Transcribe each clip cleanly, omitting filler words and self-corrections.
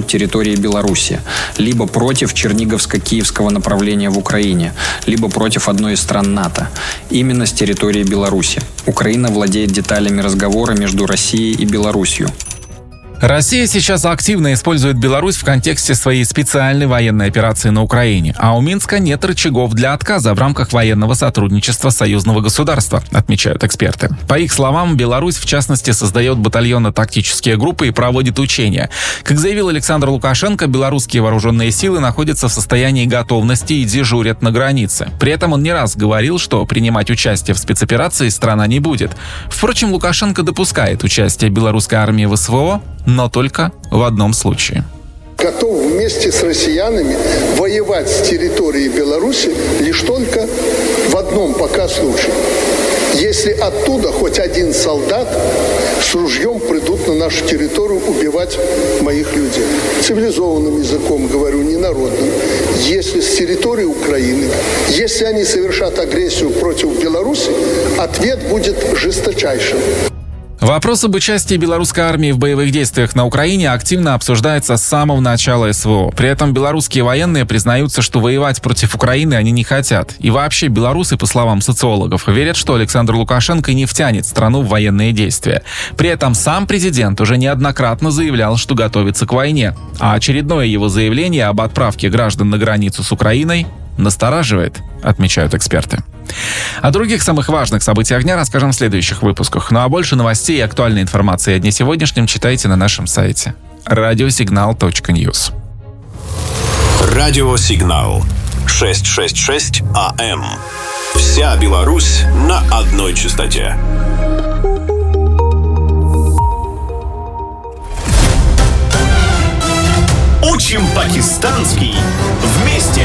территории Беларуси, либо против Черниговско-Киевского направления в Украине, либо против одной из стран НАТО, именно с территории Беларуси. Украина владеет деталями разговора между Россией и Беларусью. Россия сейчас активно использует Беларусь в контексте своей специальной военной операции на Украине, а у Минска нет рычагов для отказа в рамках военного сотрудничества союзного государства, отмечают эксперты. По их словам, Беларусь, в частности, создает батальонно-тактические группы и проводит учения. Как заявил Александр Лукашенко, белорусские вооруженные силы находятся в состоянии готовности и дежурят на границе. При этом он не раз говорил, что принимать участие в спецоперации страна не будет. Впрочем, Лукашенко допускает участие белорусской армии в СВО, но только в одном случае. Готов вместе с россиянами воевать с территории Беларуси лишь только в одном пока случае. Если оттуда хоть один солдат с ружьем придут на нашу территорию убивать моих людей. Цивилизованным языком говорю, не народным. Если с территории Украины, если они совершат агрессию против Беларуси, ответ будет жесточайшим. Вопрос об участии белорусской армии в боевых действиях на Украине активно обсуждается с самого начала СВО. При этом белорусские военные признаются, что воевать против Украины они не хотят. И вообще белорусы, по словам социологов, верят, что Александр Лукашенко не втянет страну в военные действия. При этом сам президент уже неоднократно заявлял, что готовится к войне. А очередное его заявление об отправке граждан на границу с Украиной настораживает, отмечают эксперты. О других самых важных событиях дня расскажем в следующих выпусках. Ну а больше новостей и актуальной информации о дне сегодняшнем читайте на нашем сайте radiosignal.news. Радиосигнал 666 АМ. Вся Беларусь на одной частоте. Учим пакистанский вместе.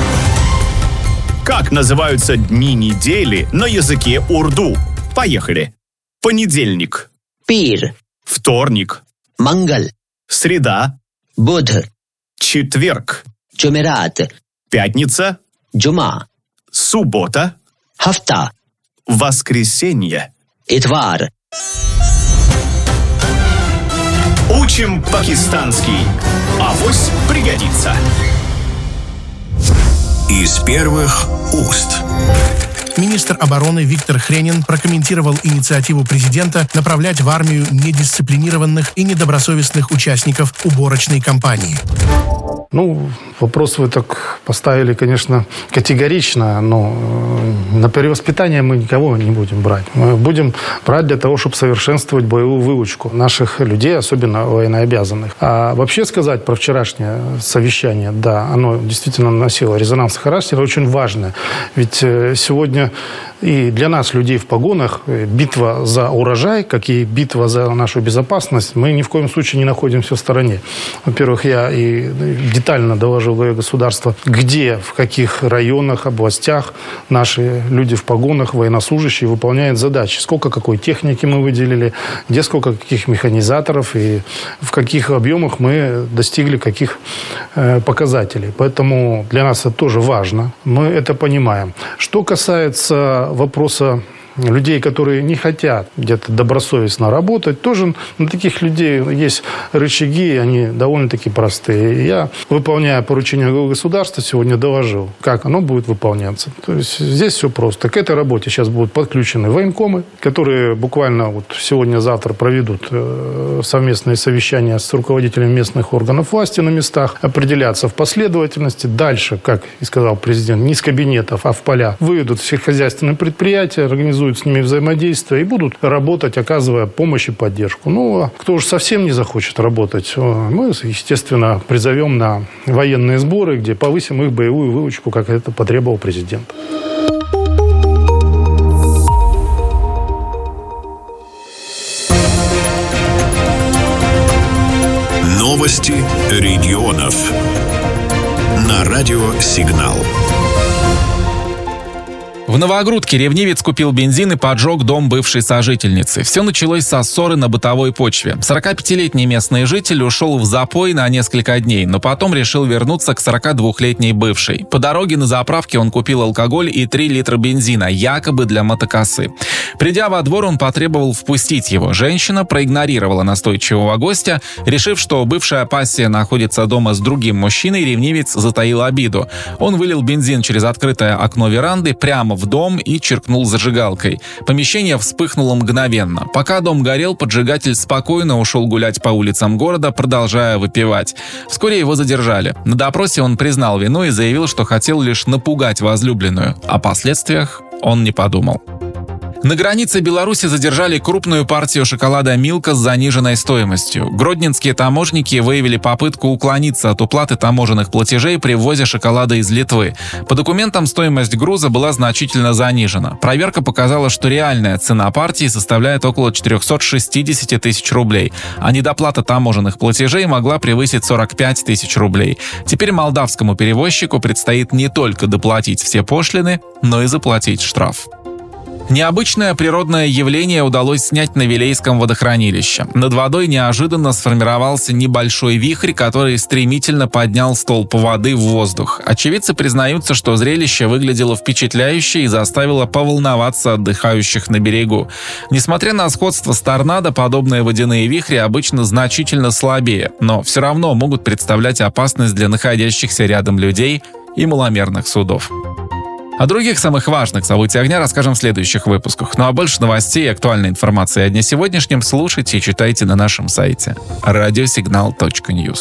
Как называются дни недели на языке урду? Поехали. Понедельник. Пир. Вторник. Мангал. Среда. Будх. Четверг. Джумерат. Пятница. Джума. Суббота. Хафта. Воскресенье. Итвар. Учим пакистанский. Авось пригодится. Из первых уст. Министр обороны Виктор Хренин прокомментировал инициативу президента направлять в армию недисциплинированных и недобросовестных участников уборочной кампании. Вопрос вы так поставили, конечно, категорично, но на перевоспитание мы никого не будем брать. Мы будем брать для того, чтобы совершенствовать боевую выучку наших людей, особенно военнообязанных. А вообще сказать про вчерашнее совещание, да, оно действительно носило резонансный характер, очень важно. Ведь сегодня и для нас, людей в погонах, битва за урожай, как и битва за нашу безопасность, мы ни в коем случае не находимся в стороне. Во-первых, я и детально доложил главе государства, где, в каких районах, областях наши люди в погонах, военнослужащие выполняют задачи. Сколько какой техники мы выделили, где сколько каких механизаторов и в каких объемах мы достигли каких показателей. Поэтому для нас это тоже важно. Мы это понимаем. Что касается вопроса людей, которые не хотят где-то добросовестно работать, тоже на таких людей есть рычаги, они довольно-таки простые. Я, выполняя поручение главы государства, сегодня доложил, как оно будет выполняться. То есть здесь все просто. К этой работе сейчас будут подключены военкомы, которые буквально сегодня-завтра проведут совместные совещания с руководителями местных органов власти на местах, определятся в последовательности. Дальше, как и сказал президент, не из кабинетов, а в поля выведут сельскохозяйственные предприятия, организуют с ними взаимодействие и будут работать, оказывая помощь и поддержку. А кто уж совсем не захочет работать, мы, естественно, призовем на военные сборы, где повысим их боевую выучку, как это потребовал президент. Новости регионов. На радиосигнал. В Новогрудке ревнивец купил бензин и поджег дом бывшей сожительницы. Все началось со ссоры на бытовой почве. 45-летний местный житель ушел в запой на несколько дней, но потом решил вернуться к 42-летней бывшей. По дороге на заправке он купил алкоголь и 3 литра бензина, якобы для мотокосы. Придя во двор, он потребовал впустить его. Женщина проигнорировала настойчивого гостя. Решив, что бывшая пассия находится дома с другим мужчиной, ревнивец затаил обиду. Он вылил бензин через открытое окно веранды прямо в дом и чиркнул зажигалкой. Помещение вспыхнуло мгновенно. Пока дом горел, поджигатель спокойно ушел гулять по улицам города, продолжая выпивать. Вскоре его задержали. На допросе он признал вину и заявил, что хотел лишь напугать возлюбленную. О последствиях он не подумал. На границе Беларуси задержали крупную партию шоколада «Милка» с заниженной стоимостью. Гродненские таможенники выявили попытку уклониться от уплаты таможенных платежей при ввозе шоколада из Литвы. По документам стоимость груза была значительно занижена. Проверка показала, что реальная цена партии составляет около 460 тысяч рублей, а недоплата таможенных платежей могла превысить 45 тысяч рублей. Теперь молдавскому перевозчику предстоит не только доплатить все пошлины, но и заплатить штраф. Необычное природное явление удалось снять на Вилейском водохранилище. Над водой неожиданно сформировался небольшой вихрь, который стремительно поднял столб воды в воздух. Очевидцы признаются, что зрелище выглядело впечатляюще и заставило поволноваться отдыхающих на берегу. Несмотря на сходство с торнадо, подобные водяные вихри обычно значительно слабее, но все равно могут представлять опасность для находящихся рядом людей и маломерных судов. О других самых важных событиях дня расскажем в следующих выпусках. Ну а больше новостей и актуальной информации о дне сегодняшнем слушайте и читайте на нашем сайте radiosignal.news.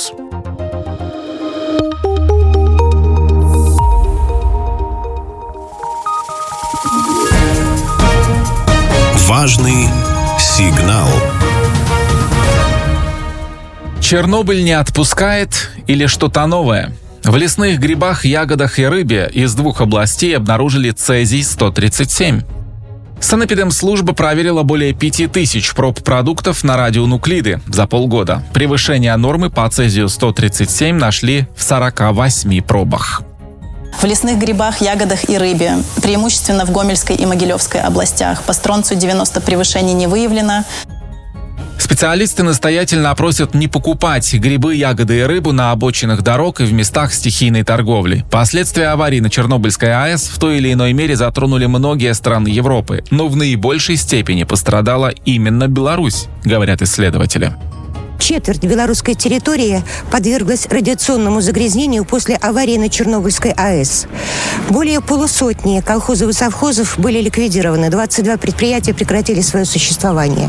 Важный сигнал. Чернобыль не отпускает или что-то новое? В лесных грибах, ягодах и рыбе из 2 областей обнаружили цезий-137. Санэпидемслужба проверила более 5000 проб продуктов на радионуклиды за полгода. Превышение нормы по цезию-137 нашли в 48 пробах. В лесных грибах, ягодах и рыбе, преимущественно в Гомельской и Могилевской областях, по стронцию-90 превышений не выявлено. Специалисты настоятельно опросят не покупать грибы, ягоды и рыбу на обочинах дорог и в местах стихийной торговли. Последствия аварии на Чернобыльской АЭС в той или иной мере затронули многие страны Европы, но в наибольшей степени пострадала именно Беларусь, говорят исследователи. Четверть белорусской территории подверглась радиационному загрязнению после аварии на Чернобыльской АЭС. Более полусотни колхозов и совхозов были ликвидированы, 22 предприятия прекратили свое существование.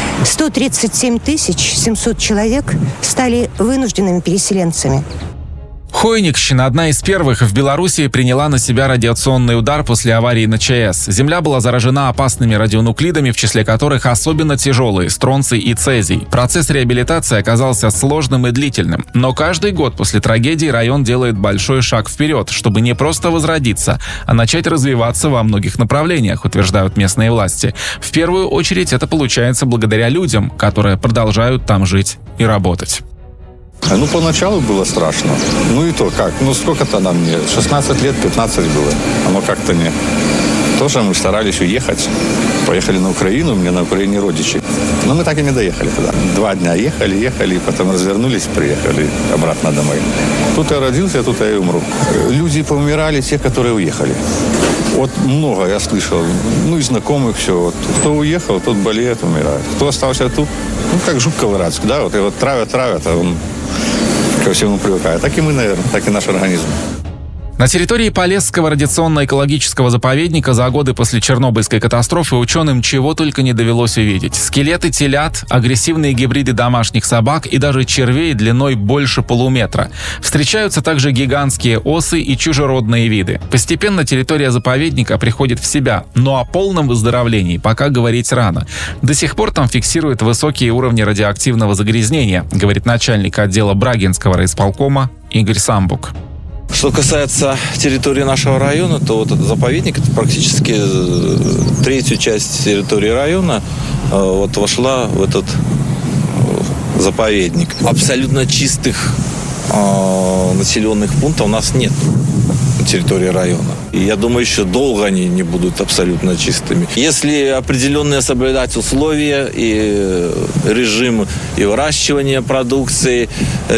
137 700 человек стали вынужденными переселенцами. Хойникщина, одна из первых в Беларуси, приняла на себя радиационный удар после аварии на ЧАЭС. Земля была заражена опасными радионуклидами, в числе которых особенно тяжелые – стронций и цезий. Процесс реабилитации оказался сложным и длительным. Но каждый год после трагедии район делает большой шаг вперед, чтобы не просто возродиться, а начать развиваться во многих направлениях, утверждают местные власти. В первую очередь это получается благодаря людям, которые продолжают там жить и работать. Ну, поначалу было страшно. Ну и то как? Ну, сколько тогда мне? 16 лет, 15 было. Оно как-то не... Тоже мы старались уехать. Поехали на Украину, у меня на Украине родичи. Но мы так и не доехали туда. 2 дня ехали, потом развернулись, приехали обратно домой. Тут я родился, тут я и умру. Люди поумирали, те, которые уехали. Вот много я слышал, ну и знакомых все. Вот, кто уехал, тот болеет, умирает. Кто остался тут, ну как жук колорадский, да, вот его травят, а он ко всему привыкает. Так и мы, наверное, так и наш организм. На территории Полесского радиационно-экологического заповедника за годы после Чернобыльской катастрофы ученым чего только не довелось увидеть. Скелеты телят, агрессивные гибриды домашних собак и даже червей длиной больше полуметра. Встречаются также гигантские осы и чужеродные виды. Постепенно территория заповедника приходит в себя, но о полном выздоровлении пока говорить рано. До сих пор там фиксируют высокие уровни радиоактивного загрязнения, говорит начальник отдела Брагинского райисполкома Игорь Самбук. Что касается территории нашего района, то вот этот заповедник, это практически 1/3 часть территории района вошла в этот заповедник. Абсолютно чистых населенных пунктов у нас нет на территории района. И я думаю, еще долго они не будут абсолютно чистыми. Если определенные соблюдать условия и режим и выращивания продукции,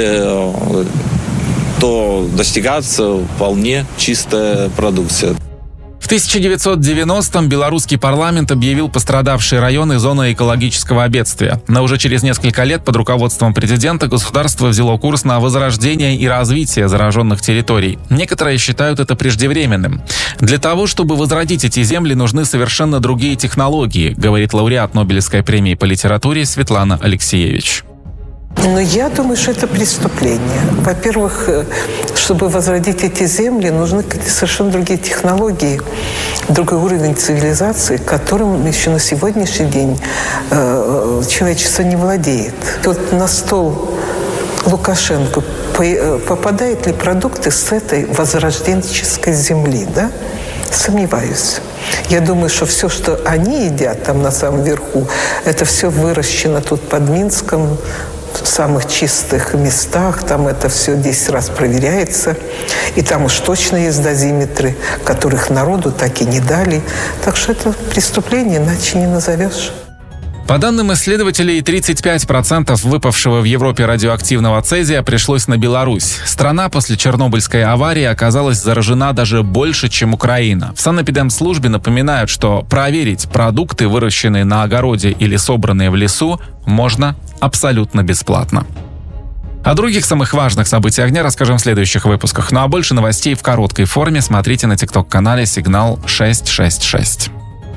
то достигается вполне чистая продукция. В 1990-м белорусский парламент объявил пострадавшие районы зоной экологического бедствия. Но уже через несколько лет под руководством президента государство взяло курс на возрождение и развитие зараженных территорий. Некоторые считают это преждевременным. Для того, чтобы возродить эти земли, нужны совершенно другие технологии, говорит лауреат Нобелевской премии по литературе Светлана Алексеевич. Но я думаю, что это преступление. Во-первых, чтобы возродить эти земли, нужны какие-то совершенно другие технологии, другой уровень цивилизации, которым еще на сегодняшний день человечество не владеет. Вот на стол Лукашенко попадают ли продукты с этой возрожденческой земли, да? Сомневаюсь. Я думаю, что все, что они едят там на самом верху, это все выращено тут под Минском, в самых чистых местах, там это все 10 раз проверяется. И там уж точно есть дозиметры, которых народу так и не дали. Так что это преступление, иначе не назовешь. По данным исследователей, 35% выпавшего в Европе радиоактивного цезия пришлось на Беларусь. Страна после Чернобыльской аварии оказалась заражена даже больше, чем Украина. В санэпидемслужбе напоминают, что проверить продукты, выращенные на огороде или собранные в лесу, можно абсолютно бесплатно. О других самых важных событиях дня расскажем в следующих выпусках. Ну а больше новостей в короткой форме смотрите на TikTok-канале «Сигнал 666».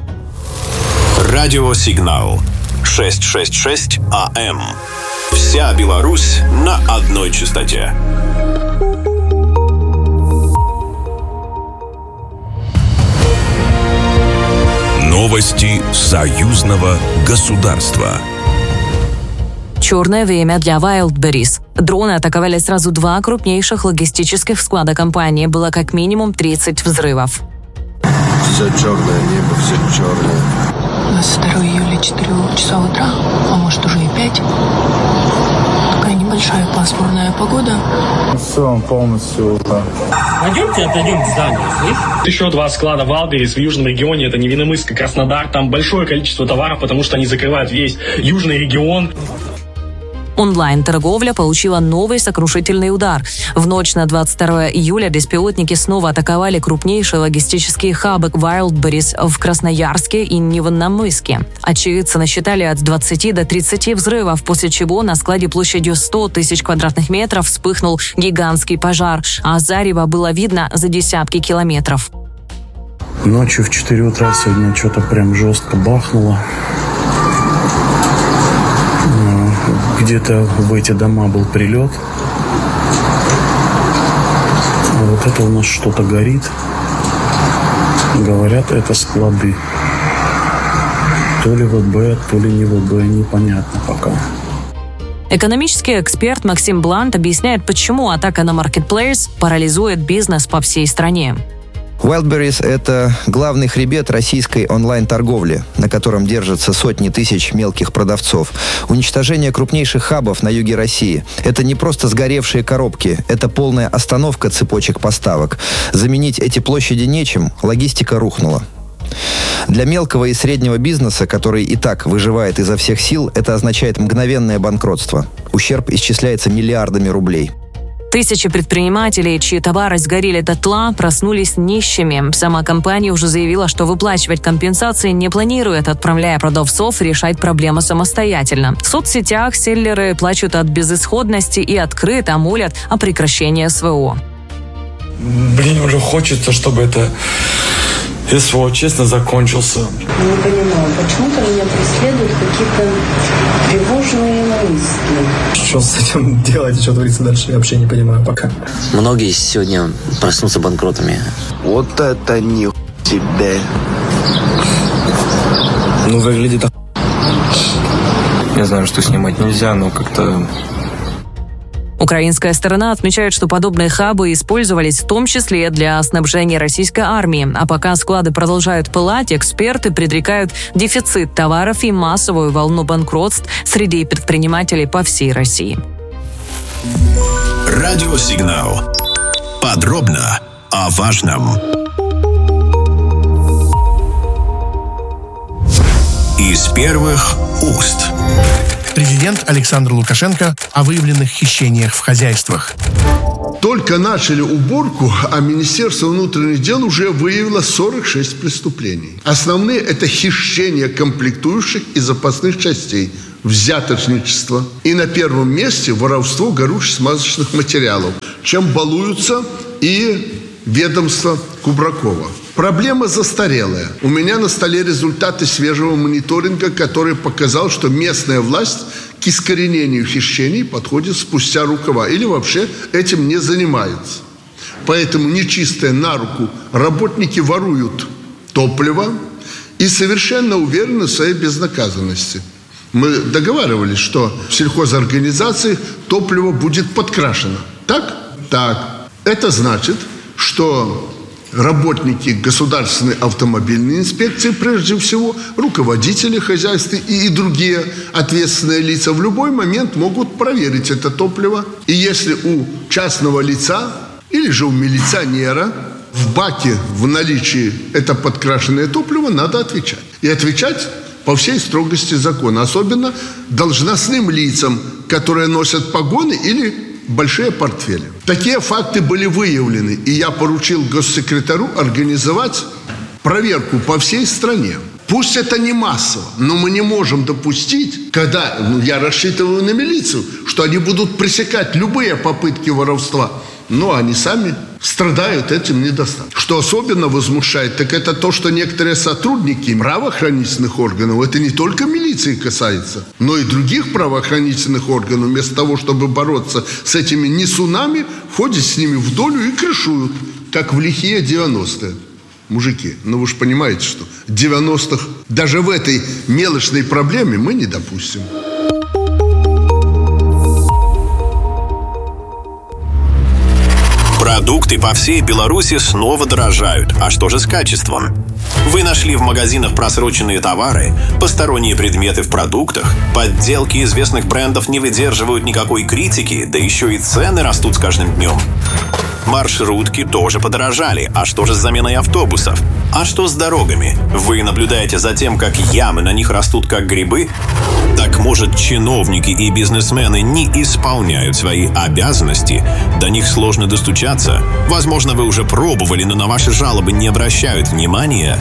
Радио «Сигнал» 666 АМ. Вся Беларусь на одной частоте. Новости союзного государства. Черное время для Wildberries. Дроны атаковали сразу 2 крупнейших логистических склада компании. Было как минимум 30 взрывов. Все черное небо, все черное. 22 июля, 4 часа утра, а может уже и 5. Такая небольшая пасмурная погода. Все, полностью. Пойдемте отойдем в здание, слышь? Еще 2 склада Wildberries в южном регионе, это Невиномысск и Краснодар. Там большое количество товаров, потому что они закрывают весь южный регион. Онлайн-торговля получила новый сокрушительный удар. В ночь на 22 июля беспилотники снова атаковали крупнейшие логистические хабы Wildberries в Красноярске и Невинномысске. Очевидцы насчитали от 20 до 30 взрывов, после чего на складе площадью 100 тысяч квадратных метров вспыхнул гигантский пожар, а зарево было видно за десятки километров. Ночью в 4 утра сегодня что-то прям жестко бахнуло. Где-то в эти дома был прилет. А вот это у нас что-то горит. Говорят, это склады. То ли ВБ, то ли не ВБ, непонятно пока. Экономический эксперт Максим Блант объясняет, почему атака на Marketplace парализует бизнес по всей стране. Wildberries – это главный хребет российской онлайн-торговли, на котором держатся сотни тысяч мелких продавцов. Уничтожение крупнейших хабов на юге России – это не просто сгоревшие коробки, это полная остановка цепочек поставок. Заменить эти площади нечем, логистика рухнула. Для мелкого и среднего бизнеса, который и так выживает изо всех сил, это означает мгновенное банкротство. Ущерб исчисляется миллиардами рублей. Тысячи предпринимателей, чьи товары сгорели дотла, проснулись нищими. Сама компания уже заявила, что выплачивать компенсации не планирует, отправляя продавцов решать проблемы самостоятельно. В соцсетях селлеры плачут от безысходности и открыто молят о прекращении СВО. Блин, уже хочется, чтобы это СВО честно закончился. Не понимаю, почему-то меня преследуют какие-то тревожные мысли. Что с этим делать, что творится дальше, я вообще не понимаю пока. Многие сегодня проснутся банкротами. Вот это ни тебе. Ну, выглядит... Я знаю, что снимать нельзя, но как-то... Украинская сторона отмечает, что подобные хабы использовались в том числе для снабжения российской армии. А пока склады продолжают пылать, эксперты предрекают дефицит товаров и массовую волну банкротств среди предпринимателей по всей России. Радиосигнал. Подробно о важном. Из первых уст. Президент Александр Лукашенко о выявленных хищениях в хозяйствах. Только начали уборку, а Министерство внутренних дел уже выявило 46 преступлений. Основные – это хищение комплектующих и запасных частей, взяточничество. И на первом месте воровство горюче-смазочных материалов, чем балуются и ведомство Кубракова. Проблема застарелая. У меня на столе результаты свежего мониторинга, который показал, что местная власть к искоренению хищений подходит спустя рукава или вообще этим не занимается. Поэтому нечистые на руку работники воруют топливо и совершенно уверены в своей безнаказанности. Мы договаривались, что в сельхозорганизации топливо будет подкрашено. Так? Так. Это значит, что работники государственной автомобильной инспекции, прежде всего, руководители хозяйств и другие ответственные лица в любой момент могут проверить это топливо. И если у частного лица или же у милиционера в баке в наличии это подкрашенное топливо, надо отвечать. И отвечать по всей строгости закона. Особенно должностным лицам, которые носят погоны или большие портфели. Такие факты были выявлены, и я поручил госсекретарю организовать проверку по всей стране. Пусть это не массово, но мы не можем допустить, когда, я рассчитываю на милицию, что они будут пресекать любые попытки воровства, но они сами страдают этим недостатком. Что особенно возмущает, так это то, что некоторые сотрудники правоохранительных органов, это не только милиции касается, но и других правоохранительных органов, вместо того, чтобы бороться с этими несунами, ходят с ними в долю и крышуют, как в лихие 90-е. Мужики, вы же понимаете, что 90-х даже в этой мелочной проблеме мы не допустим. Продукты по всей Беларуси снова дорожают. А что же с качеством? Вы нашли в магазинах просроченные товары, посторонние предметы в продуктах, подделки известных брендов не выдерживают никакой критики, да еще и цены растут с каждым днем. Маршрутки тоже подорожали. А что же с заменой автобусов? А что с дорогами? Вы наблюдаете за тем, как ямы на них растут как грибы? Так может, чиновники и бизнесмены не исполняют свои обязанности? До них сложно достучаться? Возможно, вы уже пробовали, но на ваши жалобы не обращают внимания?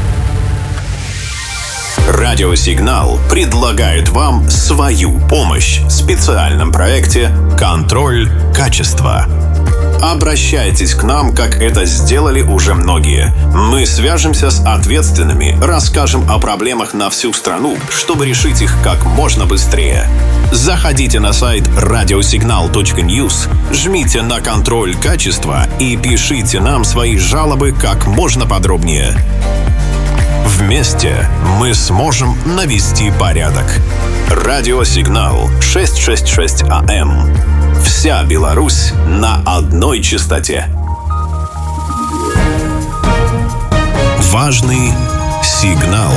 Радиосигнал предлагает вам свою помощь в специальном проекте «Контроль качества». Обращайтесь к нам, как это сделали уже многие. Мы свяжемся с ответственными, расскажем о проблемах на всю страну, чтобы решить их как можно быстрее. Заходите на сайт radiosignal.news, жмите на «Контроль качества» и пишите нам свои жалобы как можно подробнее. Вместе мы сможем навести порядок. Радиосигнал 666 АМ. Вся Беларусь на одной частоте. Важный сигнал.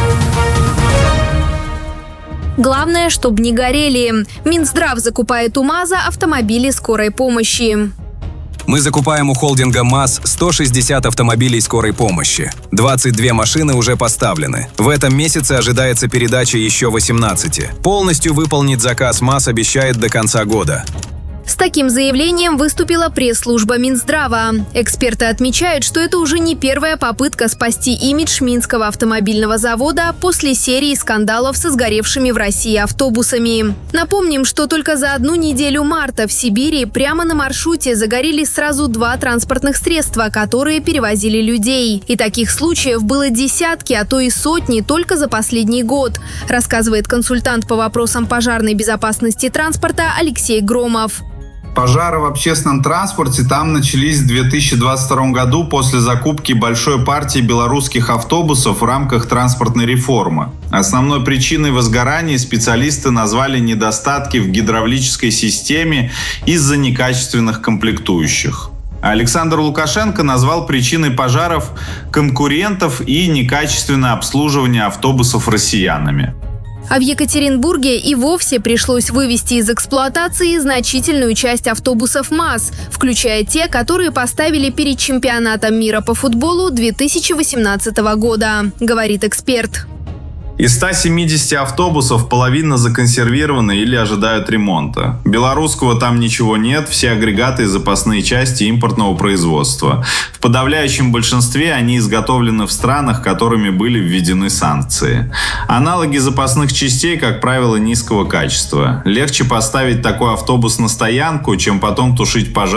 Главное, чтобы не горели. Минздрав закупает у МАЗа автомобили скорой помощи. Мы закупаем у холдинга МАЗ 160 автомобилей скорой помощи. 22 машины уже поставлены. В этом месяце ожидается передача еще 18. Полностью выполнить заказ МАЗ обещает до конца года. С таким заявлением выступила пресс-служба Минздрава. Эксперты отмечают, что это уже не первая попытка спасти имидж Минского автомобильного завода после серии скандалов со сгоревшими в России автобусами. Напомним, что только за одну неделю марта в Сибири прямо на маршруте загорелись сразу 2 транспортных средства, которые перевозили людей. И таких случаев было десятки, а то и сотни только за последний год, рассказывает консультант по вопросам пожарной безопасности транспорта Алексей Громов. Пожары в общественном транспорте там начались в 2022 году после закупки большой партии белорусских автобусов в рамках транспортной реформы. Основной причиной возгорания специалисты назвали недостатки в гидравлической системе из-за некачественных комплектующих. Александр Лукашенко назвал причиной пожаров конкурентов и некачественное обслуживание автобусов россиянами. А в Екатеринбурге и вовсе пришлось вывести из эксплуатации значительную часть автобусов МАЗ, включая те, которые поставили перед чемпионатом мира по футболу 2018 года, говорит эксперт. Из 170 автобусов половина законсервированы или ожидают ремонта. Белорусского там ничего нет, все агрегаты и запасные части импортного производства. В подавляющем большинстве они изготовлены в странах, которыми были введены санкции. Аналоги запасных частей, как правило, низкого качества. Легче поставить такой автобус на стоянку, чем потом тушить пожар